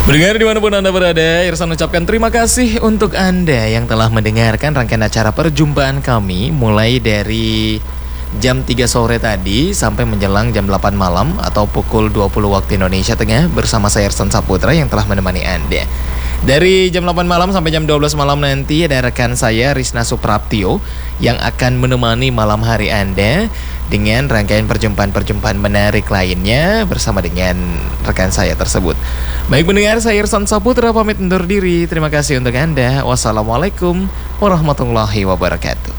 Pendengar dimanapun Anda berada, Irsan ucapkan terima kasih untuk Anda yang telah mendengarkan rangkaian acara perjumpaan kami mulai dari jam 3 sore tadi sampai menjelang jam 8 malam atau pukul 20 waktu Indonesia Tengah bersama saya Irsan Saputra yang telah menemani Anda. Dari jam 8 malam sampai jam 12 malam nanti ada rekan saya Risna Supraptio yang akan menemani malam hari Anda dengan rangkaian perjumpaan-perjumpaan menarik lainnya bersama dengan rekan saya tersebut. Baik pendengar, saya Irsan Saputra pamit undur diri. Terima kasih untuk Anda. Wassalamualaikum warahmatullahi wabarakatuh.